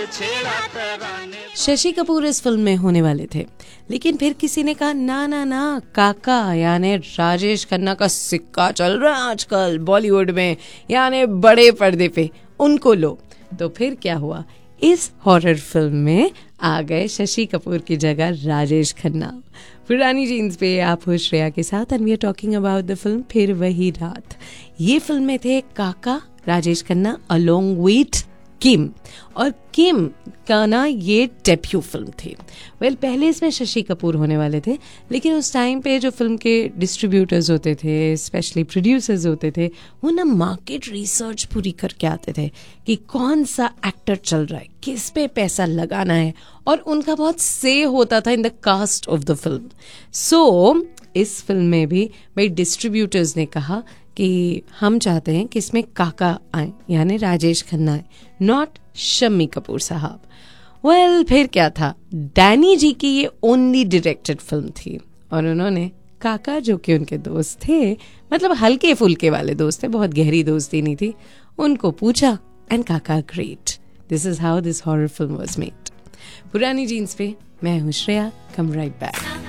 शशि कपूर इस फिल्म में होने वाले थे, लेकिन फिर किसी ने कहा ना ना ना, काका यानी राजेश खन्ना का सिक्का चल रहा है आजकल बॉलीवुड में, यानी बड़े पर्दे पे, उनको लो। तो फिर क्या हुआ, इस हॉरर फिल्म में आ गए शशि कपूर की जगह राजेश खन्ना। पुरानी जीन्स पे आप हो श्रेया के साथ and we are talking about the film फिर वही रात। ये फिल्म में थे काका, राजेश खन्ना अलोंग विथ किम, और किम का ना ये डेब्यू फिल्म थी। पहले इसमें शशि कपूर होने वाले थे, लेकिन उस टाइम पे जो फिल्म के डिस्ट्रीब्यूटर्स होते थे, स्पेशली प्रोड्यूसर्स होते थे, वो ना मार्केट रिसर्च पूरी करके आते थे कि कौन सा एक्टर चल रहा है, किस पे पैसा लगाना है, और उनका बहुत से होता था in the cast of the film. सो इस फिल्म में भी भाई डिस्ट्रीब्यूटर्स ने कहा कि हम चाहते हैं कि इसमें काका आए, यानी राजेश खन्ना आए, नॉट शम्मी कपूर साहब। फिर क्या था, डैनी जी की ये ओनली डायरेक्टेड फिल्म थी, और उन्होंने काका, जो कि उनके दोस्त थे, मतलब हल्के फुल्के वाले दोस्त थे, बहुत गहरी दोस्ती नहीं थी, उनको पूछा एंड काका great. This is how this horror film was made. पुरानी जीन्स पे मैं हूँ श्रेया, कम राइट बैक।